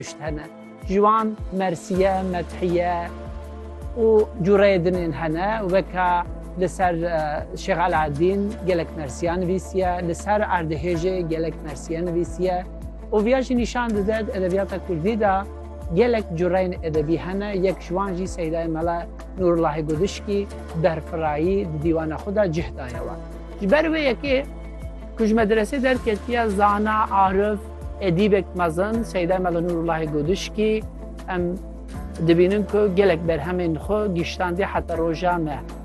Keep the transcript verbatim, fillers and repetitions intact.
هنا جوان مرسية مدحية وجريدن هنا وبكا لسر شيخ العادين جالك مرسيان فيسيا لسر أردهيجي جالك مرسيان فيسيا وفياج نشان داد أدبيات كردي دا جالك جرين أدبي هنا يك جوان جي سيداي ملا نور الله قدشكي برفراي ديوان خدا جهدا يوا جبر يكي كج مدرسة در كتيا زانا عارف ادیبک مزن سیده ملا نور الله گودشکی ام دبینن که گلک بر همین خو گشتندی حتی روژا مه